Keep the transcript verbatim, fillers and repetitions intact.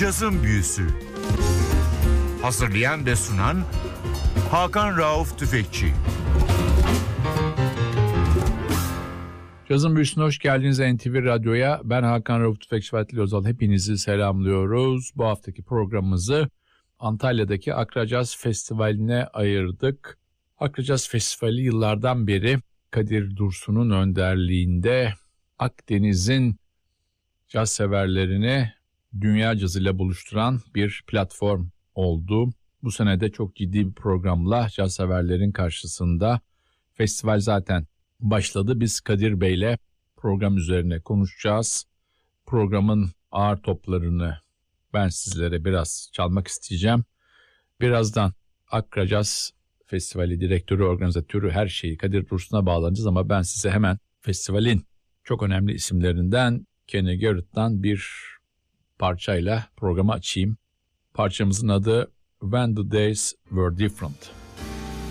Cazın Büyüsü. Hazırlayan ve sunan Hakan Rauf Tüfekçi. Cazın Büyüsü'ne hoş geldiniz N T V Radyo'ya. Ben Hakan Rauf Tüfekçi Fatih Özal. Hepinizi selamlıyoruz. Bu haftaki programımızı Antalya'daki Akra Caz Festivali'ne ayırdık. Akra Caz Festivali yıllardan beri Kadir Dursun'un önderliğinde Akdeniz'in caz severlerini dünya cazıyla buluşturan bir platform oldu. Bu sene de çok ciddi bir programla caz severlerin karşısında. Festival zaten başladı. Biz Kadir Bey'le program üzerine konuşacağız. Programın ağır toplarını ben sizlere biraz çalmak isteyeceğim. Birazdan Akra Caz Festivali direktörü, organizatörü, her şeyi Kadir Dursun'a bağlanacağız ama ben size hemen festivalin çok önemli isimlerinden Kenny Garrett'tan bir parçayla programı açayım. Parçamızın adı When the Days Were Different.